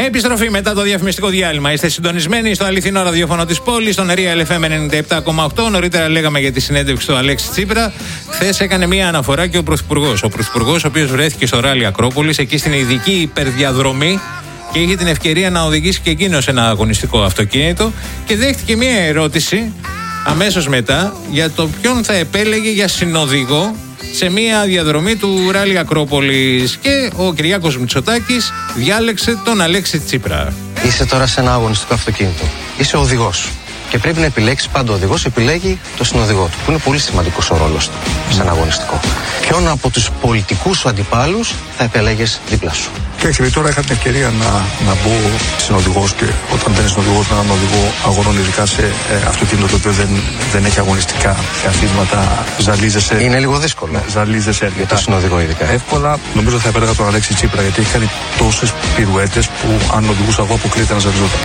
Επιστροφή μετά το διαφημιστικό διάλειμμα. Είστε συντονισμένοι στο αληθινό ραδιόφωνο της πόλης, στον Real FM 97,8. Νωρίτερα λέγαμε για τη συνέντευξη του Αλέξη Τσίπρα. Χθες έκανε μία αναφορά και ο Πρωθυπουργός. Ο Πρωθυπουργός, ο οποίος βρέθηκε στο Ράλι Ακρόπολης, εκεί στην ειδική υπερδιαδρομή, και είχε την ευκαιρία να οδηγήσει και εκείνος ένα αγωνιστικό αυτοκίνητο. Και δέχτηκε μία ερώτηση αμέσως μετά για το ποιον θα επέλεγε για συνοδηγό σε μία διαδρομή του Ράλι Ακρόπολης. Και ο Κυριάκος Μητσοτάκης διάλεξε τον Αλέξη Τσίπρα. Είσαι τώρα σε ένα αγωνιστικό αυτοκίνητο. Είσαι οδηγός. Και πρέπει να επιλέξεις, πάντα ο οδηγός επιλέγει το συνοδηγό του, που είναι πολύ σημαντικός ο ρόλος του σε ένα αγωνιστικό. Ποιον από τους πολιτικούς σου αντιπάλους θα επιλέγεις δίπλα σου? Και τώρα είχα την ευκαιρία να μπω συνοδηγός, και όταν μπαίνεις συνοδηγός με έναν οδηγό αγώνων, ειδικά σε αυτοκίνητο το οποίο δεν έχει αγωνιστικά καθίσματα, ζαλίζεσαι. Είναι λίγο δύσκολο. Ζαλίζεσαι αρκετά. Για το συνοδηγό ειδικά. Εύκολα, νομίζω θα επέλεγα τον Αλέξη Τσίπρα, γιατί έχει κάνει τόσες πυρουέτες που αν οδηγούσα εγώ αποκλείεται να ζαλιζόταν.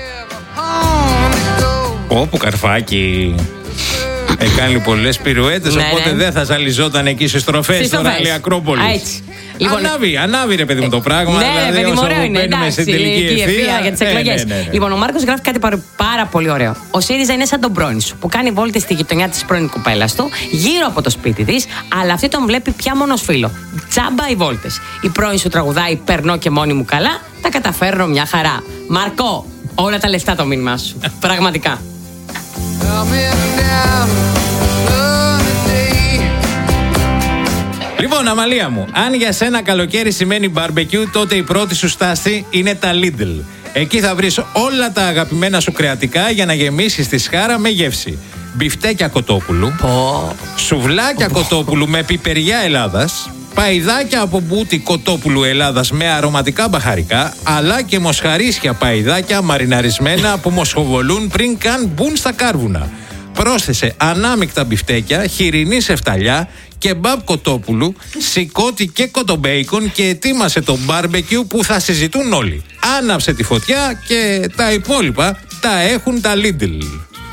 Όπου Καρφάκι έκανε πολλές πυρουέτες, οπότε δεν θα ζαλιζόταν εκεί στις στροφές στο Ράλι Ακρόπολης. Λοιπόν, ανάβει ρε παιδί μου το πράγμα. Ναι, δηλαδή, παιδί μου, ωραίο είναι. Εντάξει, στην τελική ευθεία για τις εκλογές. Λοιπόν, ο Μάρκος γράφει κάτι πάρα πολύ ωραίο. Ο ΣΥΡΙΖΑ είναι σαν τον πρώην σου, που κάνει βόλτες στη γειτονιά της πρώην κοπέλας του, γύρω από το σπίτι της, αλλά αυτή τον βλέπει πια μόνο ως φίλο. Τζάμπα οι βόλτες. Η πρώην σου τραγουδάει «Περνώ και μόνη μου καλά», τα καταφέρνω μια χαρά. Μάρκο, όλα τα λεφτά το μήνυμά σου. Πραγματικά. Λοιπόν, Αμαλία μου, αν για σένα καλοκαίρι σημαίνει barbecue, τότε η πρώτη σου στάση είναι τα Lidl. Εκεί θα βρεις όλα τα αγαπημένα σου κρεατικά για να γεμίσεις τη σχάρα με γεύση. Μπιφτέκια κοτόπουλου, σουβλάκια κοτόπουλου με πιπεριά Ελλάδας, παϊδάκια από μπούτι κοτόπουλου Ελλάδας με αρωματικά μπαχαρικά, αλλά και μοσχαρίσια παϊδάκια μαριναρισμένα που μοσχοβολούν πριν καν μπουν στα κάρβουνα. Πρόσθεσε ανάμεικτα μπιφτέκια, χοιρινή σεφταλιά, κεμπάπ κοτόπουλου, σηκώτη και κοτομπέικον και ετοίμασε το μπάρμπεκιου που θα συζητούν όλοι. Άναψε τη φωτιά και τα υπόλοιπα τα έχουν τα Lidl.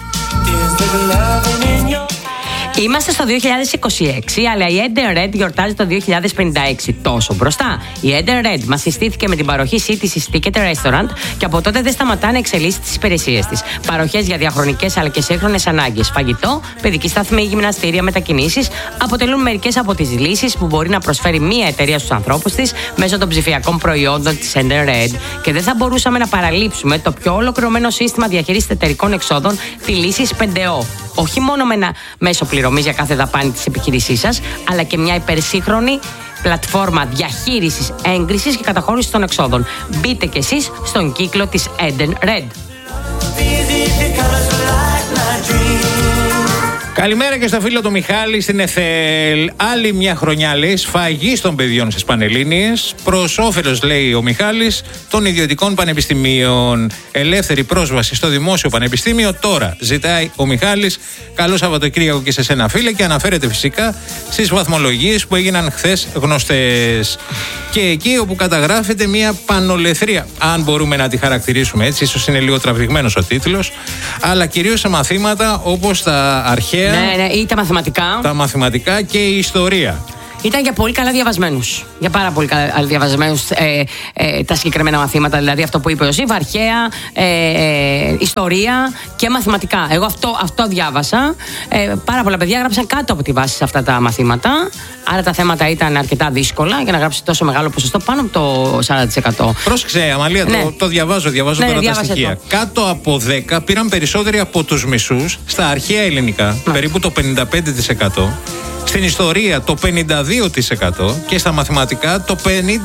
Είμαστε στο 2026, αλλά η Eden Red γιορτάζει το 2056. Τόσο μπροστά. Η Eden Red μας συστήθηκε με την παροχή City's Ticket Restaurant και από τότε δεν σταματά να εξελίσσει τις υπηρεσίες της. Παροχές για διαχρονικές αλλά και σύγχρονες ανάγκες. Φαγητό, παιδική σταθμή, γυμναστήρια, μετακινήσεις αποτελούν μερικές από τις λύσεις που μπορεί να προσφέρει μία εταιρεία στους ανθρώπους της μέσω των ψηφιακών προϊόντων της Eden Red. Και δεν θα μπορούσαμε να παραλείψουμε το πιο ολοκληρωμένο σύστημα διαχείρισης εταιρικών εξόδων, τη λύση 5O. Όχι μόνο με ένα μέσο πληρωμής για κάθε δαπάνη της επιχείρησής σας, αλλά και μια υπερσύγχρονη πλατφόρμα διαχείρισης, έγκρισης και καταχώρησης των εξόδων. Μπείτε κι εσείς στον κύκλο της Eden Red. Καλημέρα και στο φίλο του Μιχάλη στην ΕΘΕΛ. Άλλη μια χρονιά, λέει, σφαγής των παιδιών στις Πανελλήνιες. Προς όφελος, λέει ο Μιχάλης, των ιδιωτικών πανεπιστημίων. Ελεύθερη πρόσβαση στο δημόσιο πανεπιστήμιο τώρα, ζητάει ο Μιχάλης. Καλό Σαββατοκύριακο και σε σένα, φίλε, και αναφέρεται φυσικά στις βαθμολογίες που έγιναν χθες γνωστές. Και εκεί όπου καταγράφεται μια πανολεθρία, αν μπορούμε να τη χαρακτηρίσουμε έτσι, ίσως είναι λίγο τραβηγμένος ο τίτλος, αλλά κυρίως σε μαθήματα όπως τα αρχαία. Ναι, ή τα μαθηματικά. Τα μαθηματικά και η ιστορία. Ήταν για πολύ καλά διαβασμένους. Για πάρα πολύ καλά διαβασμένους τα συγκεκριμένα μαθήματα. Δηλαδή αυτό που είπε ο Ζήβ, αρχαία, ιστορία και μαθηματικά. Εγώ αυτό διάβασα. Πάρα πολλά παιδιά γράψαν κάτω από τη βάση σε αυτά τα μαθήματα. Άρα τα θέματα ήταν αρκετά δύσκολα για να γράψει τόσο μεγάλο ποσοστό, πάνω από το 40%. Πρόσεξε, Αμαλία, ναι. το διαβάζω τώρα τα στοιχεία. Κάτω από 10 πήραν περισσότεροι από τους μισούς στα αρχαία ελληνικά, περίπου το 55%. Στην ιστορία το 52% και στα μαθηματικά το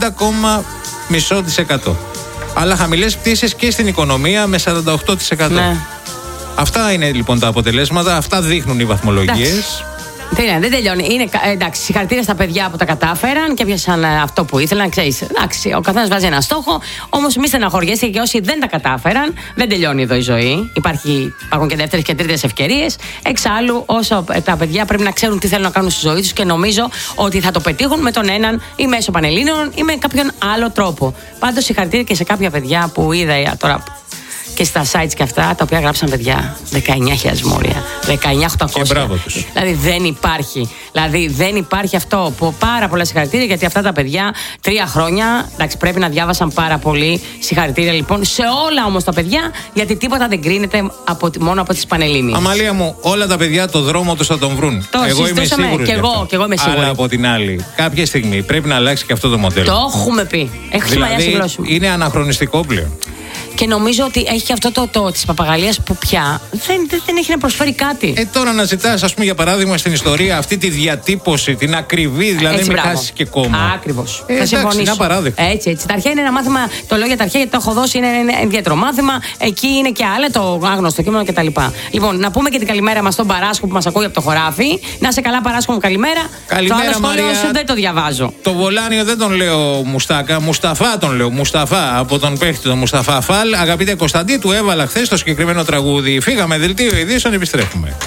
50,5%. Αλλά χαμηλές πτήσεις και στην οικονομία με 48%. Ναι. Αυτά είναι λοιπόν τα αποτελέσματα, αυτά δείχνουν οι βαθμολογίες. Δεν τελειώνει. Εντάξει, συγχαρητήρια στα παιδιά που τα κατάφεραν και έπιασαν αυτό που ήθελαν. Ξέρεις, εντάξει, ο καθένας βάζει ένα στόχο. Όμως μη στεναχωριέστε, και όσοι δεν τα κατάφεραν, δεν τελειώνει εδώ η ζωή. Υπάρχουν και δεύτερες και τρίτες ευκαιρίες. Εξάλλου, όσο τα παιδιά πρέπει να ξέρουν τι θέλουν να κάνουν στη ζωή τους, και νομίζω ότι θα το πετύχουν με τον έναν ή μέσω Πανελλήνιων ή με κάποιον άλλο τρόπο. Πάντως, συγχαρητήρια και σε κάποια παιδιά που είδα τώρα. και στα sites και αυτά, τα οποία γράψαν παιδιά 19.000 μόρια, 19.800. Και μπράβο τους. Δηλαδή δεν υπάρχει αυτό. Πάρα πολλά συγχαρητήρια, γιατί αυτά τα παιδιά 3 χρόνια, εντάξει, πρέπει να διάβασαν πάρα πολύ. Συγχαρητήρια λοιπόν σε όλα όμως τα παιδιά, γιατί τίποτα δεν κρίνεται μόνο από τις Πανελλήνιες. Αμαλία μου, όλα τα παιδιά το δρόμο τους θα τον βρουν. Εγώ είμαι σίγουρη. Και εγώ είμαι σίγουρη. Αλλά από την άλλη, κάποια στιγμή πρέπει να αλλάξει και αυτό το μοντέλο. Το έχουμε πει. Έχει σημασία η γλώσσα μου. Είναι αναχρονιστικό πλέον. Και νομίζω ότι έχει αυτό το της παπαγαλίας που πια δεν έχει να προσφέρει κάτι. Τώρα να ζητάς, ας πούμε, για παράδειγμα, στην ιστορία αυτή τη διατύπωση, την ακριβή, δηλαδή μην χάσεις και κόμμα. Ακριβώς. Θα συμφωνήσω. Είναι απαράδεκτο. Έτσι. Τα αρχαία είναι ένα μάθημα, το λέω για τα αρχαία γιατί το έχω δώσει, είναι ένα ιδιαίτερο μάθημα. Εκεί είναι και άλλα, το άγνωστο κείμενο κτλ. Λοιπόν, να πούμε και την καλημέρα μας στον Παράσκο που μας ακούει από το χωράφι. Να σε καλά, Παράσκο μου, καλημέρα. Καλημέρα, το άλλο σχόλιο σου δεν το διαβάζω. Το Βολάνιο δεν τον λέω Μουστάκα, Μουσταφά τον λέω. Μουσταφά από τον παίχτη τον Μουσταφά Φάλ. Αγαπητέ Κωνσταντί, του έβαλα χθες το συγκεκριμένο τραγούδι. Φύγαμε, δελτίο ειδήσεων, επιστρέφουμε.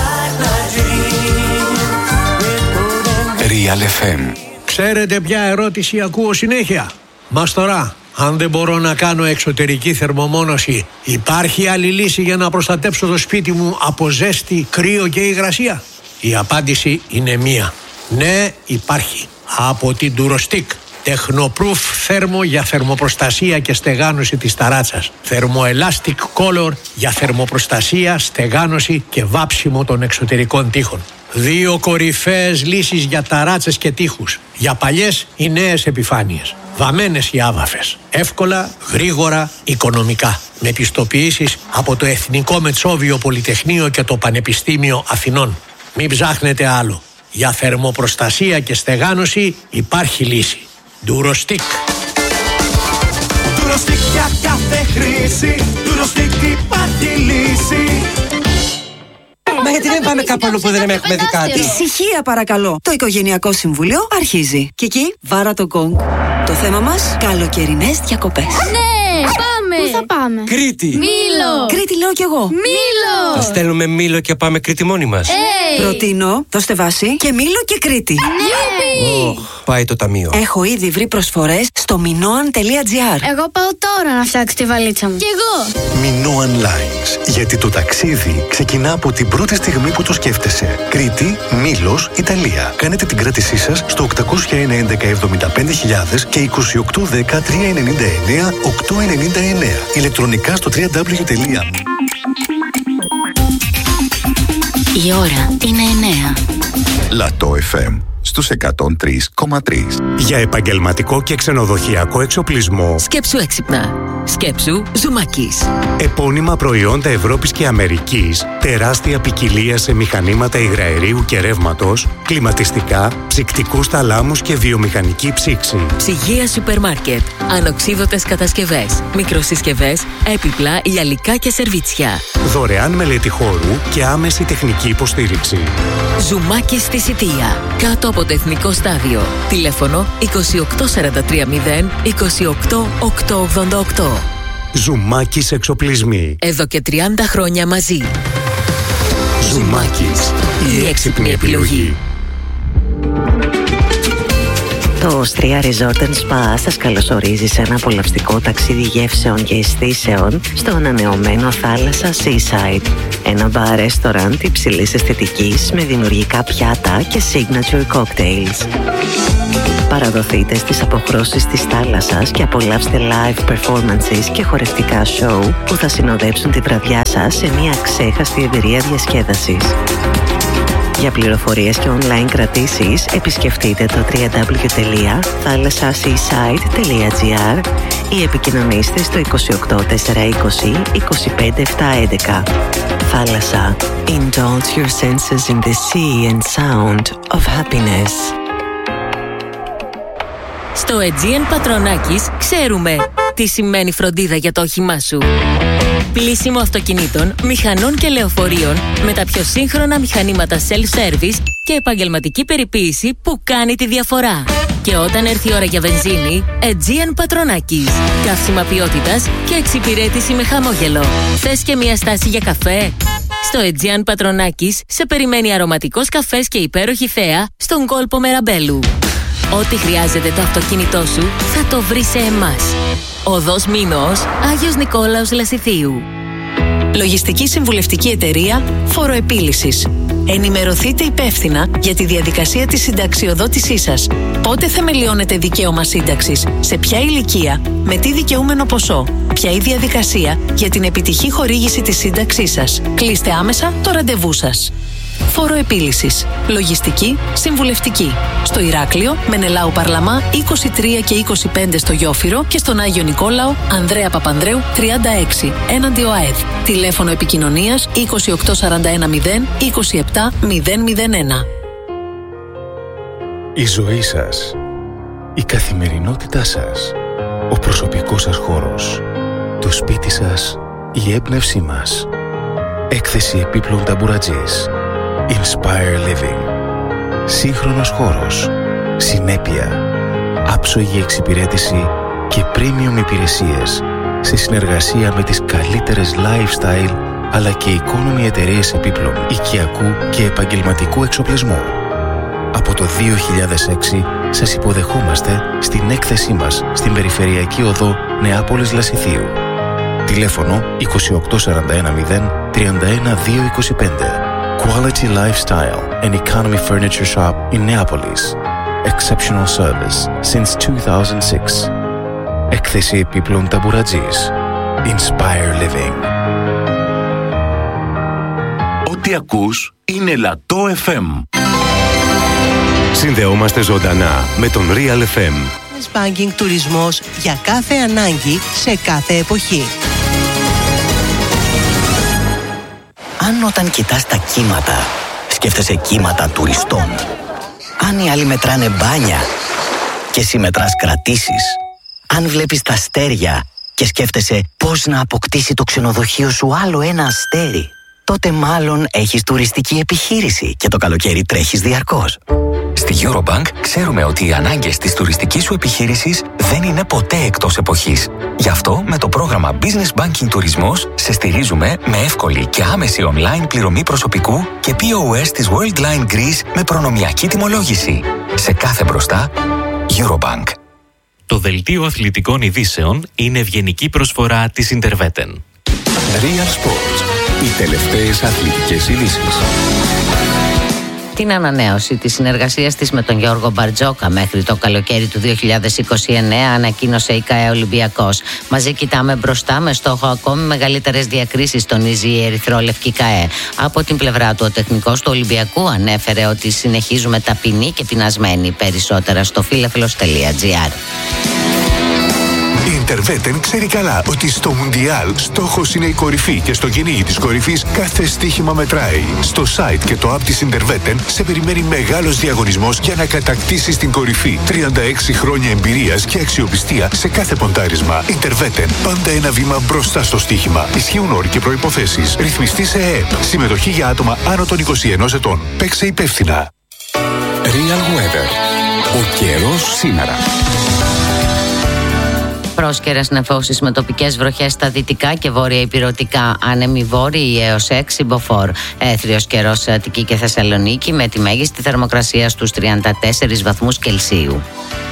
Real FM. Ξέρετε ποια ερώτηση ακούω συνέχεια? Μας τώρα, αν δεν μπορώ να κάνω εξωτερική θερμομόνωση, υπάρχει άλλη λύση για να προστατέψω το σπίτι μου από ζέστη, κρύο και υγρασία? Η απάντηση είναι μία. Ναι, υπάρχει. Από την Durostick. Technoproof θέρμο για θερμοπροστασία και στεγάνωση της ταράτσας. Thermoelastic Color για θερμοπροστασία, στεγάνωση και βάψιμο των εξωτερικών τοίχων. 2 κορυφαίες λύσεις για ταράτσες και τοίχους. Για παλιές ή νέες επιφάνειες. Βαμμένες ή άβαφες. Εύκολα, γρήγορα, οικονομικά. Με πιστοποιήσεις από το Εθνικό Μετσόβιο Πολυτεχνείο και το Πανεπιστήμιο Αθηνών. Μην ψάχνετε άλλο. Για θερμοπροστασία και στεγάνωση υπάρχει λύση. Durostick. Durostick για κάθε χρήση. Durostick υπάρχει λύση. Μα γιατί δεν πάμε κάπου αλλού που δεν έχουμε δει κάτι? Ησυχία παρακαλώ. Το Οικογενειακό Συμβούλιο αρχίζει. Κική, βάρα το γκονγκ. Το θέμα μας, καλοκαιρινές διακοπές. Ναι, πάμε! Πού θα πάμε? Κρήτη! Μήλο! Κρήτη λέω κι εγώ. Μήλο! Θα στέλνουμε Μήλο και πάμε Κρήτη μόνοι μας. Προτείνω, δώστε βάση και Μήλο και Κρήτη. Ναι! Πάει το ταμείο. Έχω ήδη βρει προσφορές στο minoan.gr. Εγώ πάω τώρα να φτιάξω τη βαλίτσα μου. Κι εγώ! Minoan Lines. Γιατί το ταξίδι ξεκινά από την πρώτη στιγμή που το σκέφτεσαι. Κρήτη, Μήλος, Ιταλία. Κάνετε την κράτησή σας στο 801-11-75.000 και 2810-399-899. Ηλεκτρονικά στο www. Η ώρα είναι 9. Λατό FM στους 103,3. Για επαγγελματικό και ξενοδοχειακό εξοπλισμό. Σκέψου έξυπνα. Σκέψου Ζουμάκης. Επώνυμα προϊόντα Ευρώπης και Αμερικής. Τεράστια ποικιλία σε μηχανήματα υγραερίου και ρεύματος, κλιματιστικά, ψυκτικούς θαλάμους και βιομηχανική ψήξη. Ψυγεία σούπερ μάρκετ. Ανοξίδωτες κατασκευές. Μικροσυσκευές, έπιπλα, λιαλικά και σερβίτσια. Δωρεάν μελέτη χώρου και άμεση τεχνική υποστήριξη. Ζουμάκης στη Σιτία. Κάτω από το Εθνικό Στάδιο. Τηλέφωνο 28430 28888. Ζουμάκης εξοπλισμοί. Εδώ και 30 χρόνια μαζί. Ζουμάκης. Η έξυπνη επιλογή. Το Austria Resort Spa σας καλωσορίζει σε ένα απολαυστικό ταξίδι γεύσεων και αισθήσεων στο ανανεωμένο θάλασσα Seaside. Ένα μπαρ ρεστοραντ υψηλής αισθητικής με δημιουργικά πιάτα και signature cocktails. Παραδοθείτε στις αποχρώσεις της θάλασσας και απολαύστε live performances και χορευτικά show που θα συνοδέψουν τη βραδιά σας σε μια ξέχαστη εμπειρία διασκέδασης. Για πληροφορίες και online κρατήσεις επισκεφτείτε το www.thalassaseaside.gr ή επικοινωνήστε στο 28 420 25 711. Θάλασσα. Indulge your senses in the sea and sound of happiness. Στο Aegean Πατρονάκης ξέρουμε τι σημαίνει φροντίδα για το όχημά σου. Πλύσιμο αυτοκινήτων, μηχανών και λεωφορείων με τα πιο σύγχρονα μηχανήματα self-service και επαγγελματική περιποίηση που κάνει τη διαφορά. Και όταν έρθει η ώρα για βενζίνη, Aegean Πατρονάκης. Καύσιμα ποιότητας και εξυπηρέτηση με χαμόγελο. Θες και μια στάση για καφέ? Στο Aegean Πατρονάκης σε περιμένει αρωματικός καφές και υπέροχη θέα στον κόλπο Μεραμπέλου. Ό,τι χρειάζεται το αυτοκίνητό σου θα το βρει σε εμάς. Οδός Μήνος, Άγιος Νικόλαος Λασιθίου. Λογιστική συμβουλευτική εταιρεία Φοροεπίλυσης. Ενημερωθείτε υπεύθυνα για τη διαδικασία της συνταξιοδότησής σας. Πότε θεμελιώνετε δικαίωμα σύνταξης, σε ποια ηλικία, με τι δικαιούμενο ποσό, ποια η διαδικασία για την επιτυχή χορήγηση της σύνταξής σας. Κλείστε άμεσα το ραντεβού σας. Φοροεπίλυσης. Λογιστική συμβουλευτική. Στο Ηράκλειο, Μενελάου Παρλαμά 23 και 25 στο Γιόφυρο και στον Άγιο Νικόλαο, Ανδρέα Παπανδρέου 36, έναντι ΟΑΕΔ. Τηλέφωνο επικοινωνίας 28410 27001. Η ζωή σας, η καθημερινότητά σας, ο προσωπικός σας χώρος, το σπίτι σας, η έμπνευσή μας. Έκθεση επίπλων ταμπουρατζής. Inspire Living. Σύγχρονος χώρος, συνέπεια, άψογη εξυπηρέτηση και premium υπηρεσίες σε συνεργασία με τις καλύτερες lifestyle αλλά και economy εταιρείες επίπλων, οικιακού και επαγγελματικού εξοπλισμού. Από το 2006 σας υποδεχόμαστε στην έκθεσή μας στην Περιφερειακή Οδό Νεάπολης Λασιθίου. Τηλέφωνο 28410 31225. Quality Lifestyle and Economy Furniture Shop in Neapolis. Exceptional service since 2006. Έκθεση επίπλων ταμπουρατζής. Inspire Living. Ό,τι ακούς είναι Λατό FM. Συνδεόμαστε ζωντανά με τον Real FM. Banking τουρισμός για κάθε ανάγκη σε κάθε εποχή. Αν όταν κοιτάς τα κύματα, σκέφτεσαι κύματα τουριστών. Αν οι άλλοι μετράνε μπάνια και εσύ μετράς κρατήσεις. Αν βλέπεις τα αστέρια και σκέφτεσαι πώς να αποκτήσει το ξενοδοχείο σου άλλο ένα αστέρι, τότε μάλλον έχεις τουριστική επιχείρηση και το καλοκαίρι τρέχεις διαρκώς. Στη Eurobank ξέρουμε ότι οι ανάγκες της τουριστικής σου επιχείρησης δεν είναι ποτέ εκτός εποχής. Γι' αυτό με το πρόγραμμα Business Banking Τουρισμός σε στηρίζουμε με εύκολη και άμεση online πληρωμή προσωπικού και POS της Worldline Greece με προνομιακή τιμολόγηση. Σε κάθε μπροστά, Eurobank. Το δελτίο αθλητικών ειδήσεων είναι ευγενική προσφορά της Interveten. Real Sports. Οι τελευταίες αθλητικές ειδήσεις. Την ανανέωση της συνεργασίας της με τον Γιώργο Μπαρτζόκα μέχρι το καλοκαίρι του 2029 ανακοίνωσε η ΚΑΕ Ολυμπιακός. Μαζί κοιτάμε μπροστά με στόχο ακόμη μεγαλύτερες διακρίσεις, τονίζει η ερυθρόλευκη ΚΑΕ. Από την πλευρά του, ο τεχνικός του Ολυμπιακού ανέφερε ότι συνεχίζουμε ταπεινοί και πεινασμένοι. Περισσότερα στο φίλεφλος.gr. Η Interveten ξέρει καλά ότι στο Μουντιάλ στόχος είναι η κορυφή και στο κυνήγι της κορυφής κάθε στοίχημα μετράει. Στο site και το app της Interveten σε περιμένει μεγάλος διαγωνισμός για να κατακτήσεις την κορυφή. 36 χρόνια εμπειρίας και αξιοπιστία σε κάθε ποντάρισμα. Interveten, πάντα ένα βήμα μπροστά στο στοίχημα. Ισχύουν όροι και προϋποθέσεις. Ρυθμιστή σε ΕΕΠ. Συμμετοχή για άτομα άνω των 21 ετών. Παίξε υπεύθυνα. Real Weather. Ο καιρός σήμερα. Πρόσκαιρες νεφώσεις με τοπικές βροχές στα δυτικά και βόρεια ηπειρωτικά. Άνεμοι βόρειοι έως 6 μποφόρ. Έθριος καιρός σε Αττική και Θεσσαλονίκη με τη μέγιστη θερμοκρασία στους 34 βαθμούς Κελσίου.